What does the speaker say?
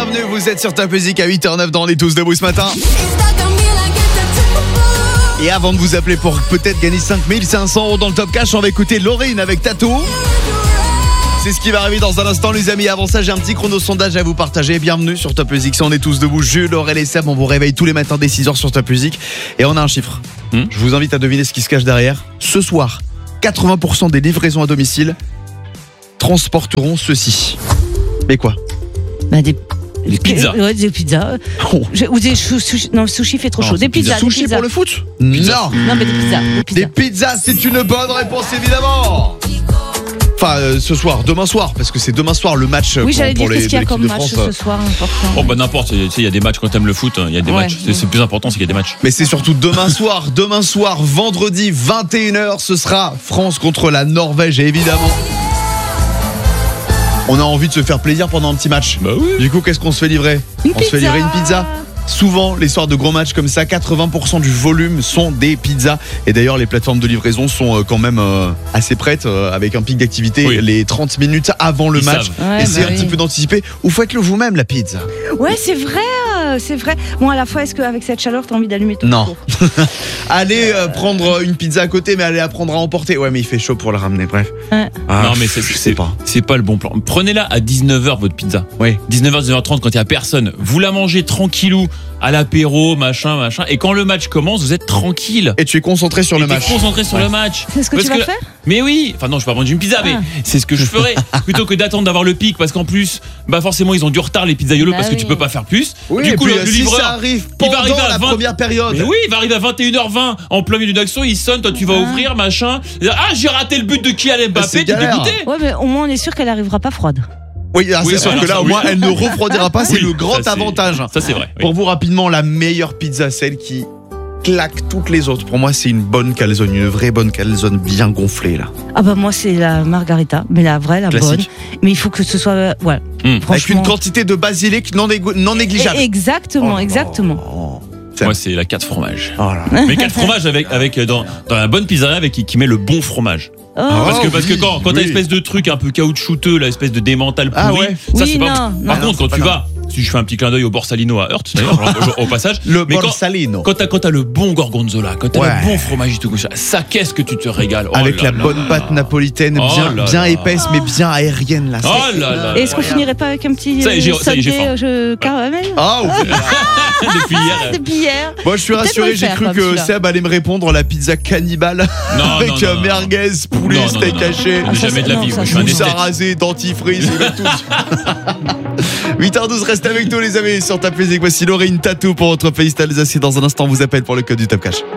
bienvenue, vous êtes sur Top Music à 8h09 dans les tous debout ce matin. Et avant de vous appeler pour peut-être gagner 5500 € dans le Top Cash, on va écouter Laurine avec Tattoo. C'est ce qui va arriver dans un instant les amis. Avant ça, j'ai un petit chrono sondage à vous partager. Bienvenue sur Top Music, si on est tous debout. Jules, Aurel et Seb, on vous réveille tous les matins dès 6h sur Top Music. Et on a un chiffre. Je vous invite à deviner ce qui se cache derrière. Ce soir, 80% des livraisons à domicile transporteront ceci. Mais quoi? Des pizzas. Ouais, des pizzas. Oh. Ou des sushis. Non, le sushi fait trop chaud. Des pizzas. Sushi des pizzas. pour le foot? Non, mais des pizzas. Des pizzas, c'est une bonne réponse évidemment. Enfin, ce soir, demain soir, parce que c'est demain soir le match oui, j'allais pour dire qu'est-ce qu'il y a l'équipe comme de match France. ce soir important. Oh bah n'importe, tu sais, il y a des matchs quand t'aimes le foot, il y a des matchs. C'est le plus important, c'est qu'il y a des matchs. Mais c'est surtout demain soir, vendredi 21h, ce sera France contre la Norvège, et évidemment, on a envie de se faire plaisir pendant un petit match. Bah oui. Du coup, qu'est-ce qu'on se fait livrer? On se fait livrer une pizza. Souvent, les soirs de gros matchs comme ça, 80% du volume sont des pizzas. Et d'ailleurs, les plateformes de livraison sont quand même assez prêtes, avec un pic d'activité les 30 minutes avant le match. Ouais, Essayez un petit peu d'anticiper. Ou faites-le vous-même, la pizza. Ouais, c'est vrai, c'est vrai. Bon, à la fois, est-ce qu'avec cette chaleur, t'as envie d'allumer ton four? Allez prendre une pizza à côté, mais allez la prendre à emporter. Ouais, mais il fait chaud pour la ramener, bref. Ouais. Non, mais c'est pas le bon plan. Prenez-la à 19h, votre pizza. Oui. 19h, 19h30, quand il y a personne. Vous la mangez tranquillou, à l'apéro, machin. Et quand le match commence, vous êtes tranquille. Et tu es concentré sur le match. Concentré sur le match. C'est ce que tu vas faire? Mais oui. Enfin non, je vais pas vendre une pizza, mais c'est ce que je ferais. Plutôt que d'attendre d'avoir le pic, parce qu'en plus, forcément, ils ont du retard, les pizzaiolos, parce que tu peux pas faire plus. Oui, du coup, et puis, le si livreur, ça arrive il pendant va arriver à la première période. Mais oui, il va arriver à 21h20, en plein milieu d'une action, il sonne, toi tu vas ouvrir, machin. Ah, j'ai raté le but de Kylian Mbappé, t'es dégoûté. Ouais, mais au moins, on est sûr qu'elle arrivera pas froide. Oui, c'est sûr que là, au moins, elle ne refroidira pas. C'est le grand ça, avantage. Ça, c'est vrai. Pour vous, rapidement, la meilleure pizza, celle qui claque toutes les autres. Pour moi, c'est une bonne calzone, une vraie bonne calzone bien gonflée, là. Ah bah moi, c'est la margarita, mais la vraie, la classique. bonne. Mais il faut que ce soit, ouais. Avec une quantité de basilic non négligeable. Exactement, exactement. Moi, c'est la 4 fromages. Oh là. Mais 4 fromages avec dans la bonne pizzeria avec qui met le bon fromage. Parce que quand t'as espèce de truc un peu caoutchouteux, la espèce de démental pourri, ça c'est pas bon. Par contre, quand tu vas, si je fais un petit clin d'œil au Borsalino à Heurt, d'ailleurs, au passage, Borsalino. Quand t'as le bon gorgonzola, quand t'as le bon fromage et tout ça, qu'est-ce que tu te régales. Avec la bonne pâte napolitaine, bien épaisse, mais bien aérienne, là. Oh là là. Et est-ce qu'on finirait pas avec un petit sauté caramel? Depuis hier. Moi, je suis rassuré, j'ai cru que Seb allait me répondre la pizza cannibale avec merguez, poulet, steak haché, jamais de la vie. Je suis un mousse à raser, dentifrice, et tout. 8h12, reste avec nous les amis sur Top Music. Voici Laurine Tattoo pour votre playlist Alsace. Dans un instant, on vous appelle pour le code du Top Cash.